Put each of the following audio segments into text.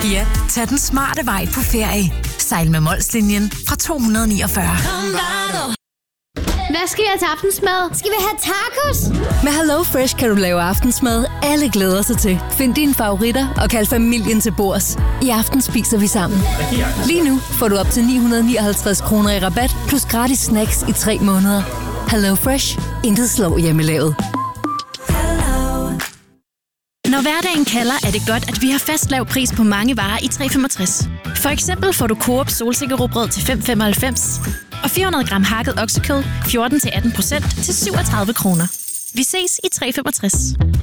Ja, tag den smarte vej på ferie. Sejl med Molslinjen fra 249. Hvad skal vi have til aftensmad? Skal vi have tacos? Med Hello Fresh kan du lave aftensmad, alle glæder sig til. Find dine favoritter og kald familien til bords. I aften spiser vi sammen. Lige nu får du op til 959 kroner i rabat, plus gratis snacks i 3 måneder. Hello Fresh. Intet slår hjemmelavet. Når hverdagen kalder, er det godt, at vi har fast lav pris på mange varer i 365. For eksempel får du Coop solsikkerrugbrød til 5,95 og 400 gram hakket oksekød 14-18% til 37 kroner. Vi ses i 365.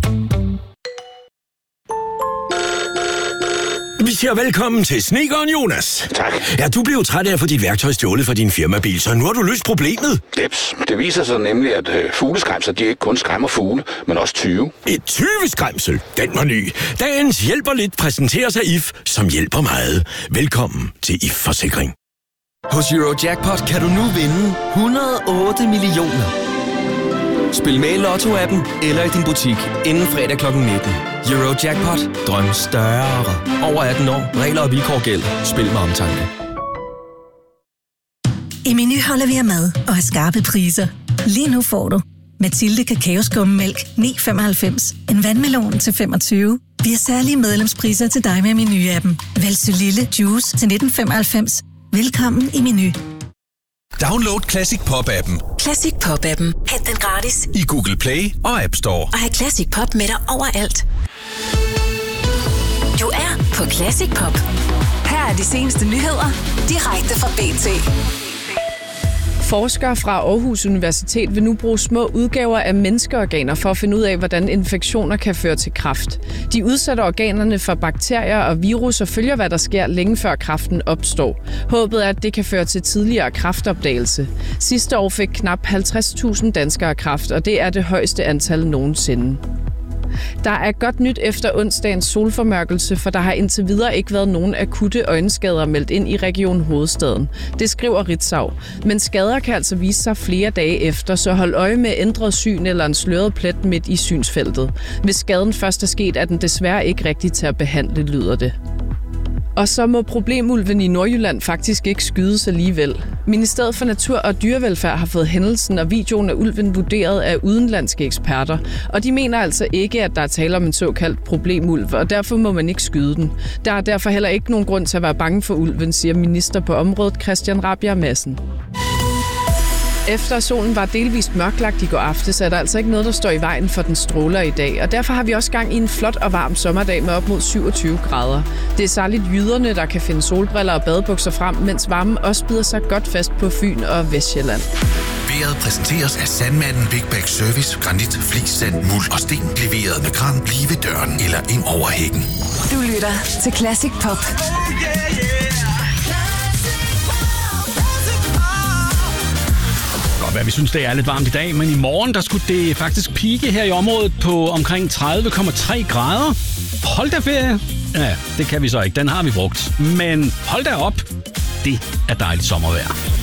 Vi siger velkommen til Snedkeren Jonas. Tak. Ja, du blev træt af at få dit værktøj stjålet fra din firmabil, så nu har du løst problemet. Deps. Det viser sig nemlig, at fugleskræmser, de ikke kun skræmmer fugle, men også tyve. Et tyveskræmsel, den var ny. Dagens hjælper lidt præsenteres af IF, som hjælper meget. Velkommen til IF Forsikring. Hos Eurojackpot kan du nu vinde 108 millioner. Spil med i Lotto-appen eller i din butik inden fredag kl. 19. Eurojackpot. Drøm større. Over 18 år. Regler og vilkår gælder. Spil med omtanke. I Meny holder vi af mad og har skarpe priser. Lige nu får du Mathilde Kakaoskummemælk 9,95. En vandmelon til 25. Vi har særlige medlemspriser til dig med Meny-appen. Vælg Lille Juice til 19,95. Velkommen i Meny. Download Classic Pop-appen. Classic Pop-appen. Hent den gratis I Google Play og App Store. og have Classic Pop med dig overalt. Du er på Classic Pop. Her er de seneste nyheder direkte fra BT. Forskere fra Aarhus Universitet vil nu bruge små udgaver af menneskeorganer for at finde ud af, hvordan infektioner kan føre til kræft. De udsætter organerne for bakterier og virus og følger, hvad der sker længe før kræften opstår. Håbet er, at det kan føre til tidligere kræftopdagelse. Sidste år fik knap 50.000 danskere kræft, og det er det højeste antal nogensinde. Der er godt nyt efter onsdagens solformørkelse, for der har indtil videre ikke været nogen akutte øjenskader meldt ind i Region Hovedstaden. Det skriver Ritzau. Men skader kan altså vise sig flere dage efter, så hold øje med ændret syn eller en sløret plet midt i synsfeltet. Hvis skaden først er sket, er den desværre ikke rigtig til at behandle, lyder det. Og så må problemulven i Nordjylland faktisk ikke skydes alligevel. Ministeriet for Natur og Dyrevelfærd har fået hændelsen og videoen af ulven vurderet af udenlandske eksperter. Og de mener altså ikke, at der er tale om en såkaldt problemulv, og derfor må man ikke skyde den. Der er derfor heller ikke nogen grund til at være bange for ulven, siger minister på området Christian Rabjerg Madsen. Efter solen var delvist mørklagt i går aftes, er der altså ikke noget, der står i vejen for den stråler i dag. Og derfor har vi også gang i en flot og varm sommerdag med op mod 27 grader. Det er særligt jyderne, der kan finde solbriller og badebukser frem, mens varmen også bider sig godt fast på Fyn og Vestjylland. Vejret præsenteres af Sandmanden Big Bag Service. Granit, flis, sand, muld og sten. Leveret med kran lige ved døren eller ind over hækken. Du lytter til Classic Pop. Hvad vi synes, det er lidt varmt i dag, men i morgen, der skulle det faktisk pike her i området på omkring 30,3 grader. Hold da ferie. Ja, det kan vi så ikke. Den har vi brugt. Men hold da op. Det er dejligt sommervejr.